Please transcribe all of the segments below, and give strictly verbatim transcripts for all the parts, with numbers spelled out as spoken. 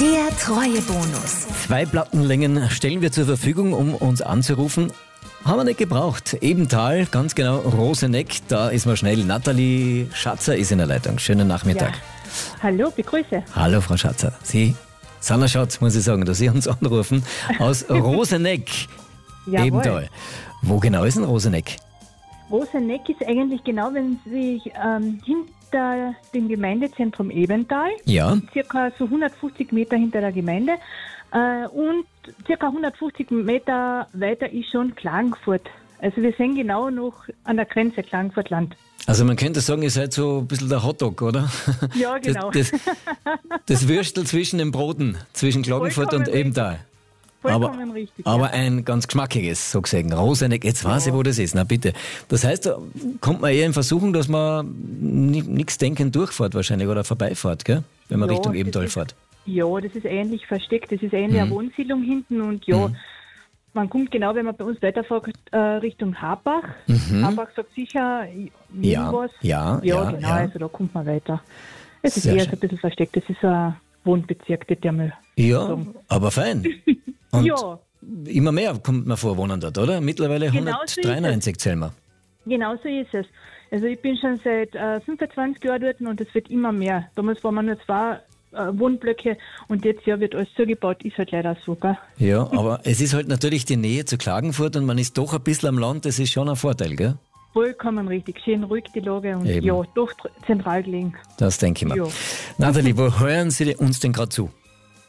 Der Treuebonus. Zwei Plattenlängen stellen wir zur Verfügung, um uns anzurufen. Haben wir nicht gebraucht. Ebental, ganz genau, Roseneck, da ist man schnell. Nathalie Schatzer ist in der Leitung. Schönen Nachmittag. Ja. Hallo, begrüße. Hallo, Frau Schatzer. Sie sind ein Schatz, muss ich sagen, dass Sie uns anrufen. Aus Roseneck, Jawohl. Ebental. Wo genau ist denn Roseneck? Roseneck ist eigentlich genau, wenn Sie sich ähm, hinter dem Gemeindezentrum Ebental, Ja. circa so hundertfünfzig Meter hinter der Gemeinde, äh, und circa hundertfünfzig Meter weiter ist schon Klagenfurt. Also wir sind genau noch an der Grenze Klagenfurt-Land. Also man könnte sagen, ihr seid so ein bisschen der Hotdog, oder? Ja, genau. Das, das, das Würstel zwischen den Broten, zwischen Klagenfurt Vollkommen und Ebental. Vollkommen aber, richtig. Aber ja. ein ganz geschmackiges, so gesehen. Roseneck, jetzt weiß Ja. ich, wo das ist. Na bitte. Das heißt, da kommt man eher in Versuchung, dass man nichts denkend durchfährt wahrscheinlich oder vorbeifährt, gell? Wenn man Ja, Richtung das Ebental ist- fährt. Ja, das ist ähnlich versteckt. Das ist ähnlich Mhm. eine Wohnsiedlung hinten und ja, man kommt genau, wenn man bei uns weiterfährt, äh, Richtung Habach. Habach sagt sicher Ja, irgendwas. ja, ja, ja, genau, ja. also da kommt man weiter. Es ist Sehr eher schön. so ein bisschen versteckt. Das ist ein Wohnbezirk, der mal. Ja, sagen. aber fein. Und Ja, immer mehr kommt man vor, wohnen dort, oder? Mittlerweile Genau so ist es. hundertdreiundneunzig zählen wir. genau so ist es. Also ich bin schon seit äh, fünfundzwanzig Jahren dort und es wird immer mehr. Damals waren wir nur zwei äh, Wohnblöcke und jetzt ja wird alles zugebaut. Ist halt leider so, gell? Ja, aber es ist halt natürlich die Nähe zu Klagenfurt und man ist doch ein bisschen am Land, das ist schon ein Vorteil, gell? Vollkommen richtig. Schön ruhig die Lage und Eben. ja, doch tr- zentral gelegen. Das denke ich mir. Ja. Nathalie, wo hören Sie uns denn gerade zu?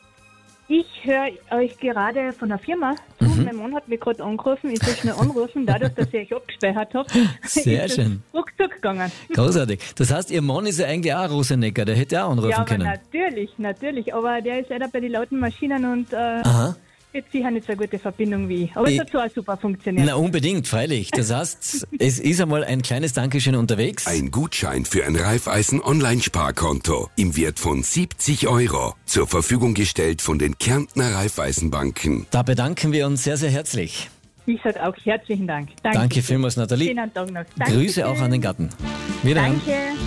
Ich höre euch gerade von der Firma zu. Mhm. Mein Mann hat mich gerade angerufen. Ich soll schnell anrufen. Dadurch, dass ich euch abgespeichert habe, Sehr ist schön. es ruckzuck gegangen. Großartig. Das heißt, Ihr Mann ist ja eigentlich auch ein Rosenecker, der hätte auch anrufen Ja, aber können. natürlich, natürlich. Aber der ist leider bei den lauten Maschinen und äh, Aha. jetzt sicher nicht so eine gute Verbindung wie ich. Aber Ich- es hat so auch super funktioniert. Na, unbedingt, freilich. Das heißt, es ist einmal ein kleines Dankeschön unterwegs. Ein Gutschein für ein Raiffeisen-Online-Sparkonto im Wert von siebzig Euro. Zur Verfügung gestellt von den Kärntner Raiffeisenbanken. Da bedanken wir uns sehr, sehr herzlich. Ich sage auch herzlichen Dank. Danke, Danke vielmals, Nathalie. Schönen Tag noch. Danke. Grüße auch an den Gatten. Wiederhören. Danke.